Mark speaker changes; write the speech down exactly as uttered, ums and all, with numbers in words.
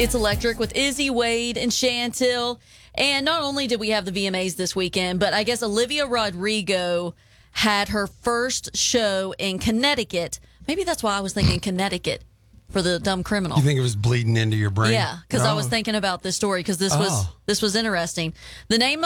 Speaker 1: It's Electric with Izzy, Wade, and Chantil. And not only did we have the V M As this weekend, but I guess Olivia Rodrigo had her first show in Connecticut. Maybe that's why I was thinking Connecticut for the dumb criminal.
Speaker 2: You think it was bleeding into your brain?
Speaker 1: Yeah, because
Speaker 2: no.
Speaker 1: I was thinking about this story because this was
Speaker 2: Oh.
Speaker 1: this was interesting. The name